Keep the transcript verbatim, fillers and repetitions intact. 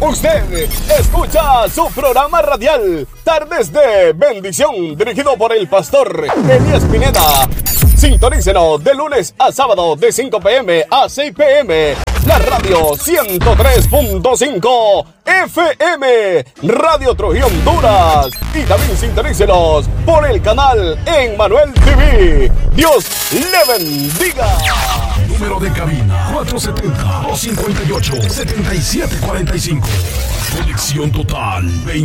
Usted escucha su programa radial Tardes de Bendición, dirigido por el pastor Elías Pineda. Sintonícenos de lunes a sábado de cinco p m a seis p m La radio ciento tres punto cinco F M, Radio Trujillo Honduras. Y también sintonícenos por el canal Emmanuel T V. Dios le bendiga. Número de cabina cuatro setenta, dos cincuenta y ocho, setenta y siete cuarenta y cinco. Conexión total veinte.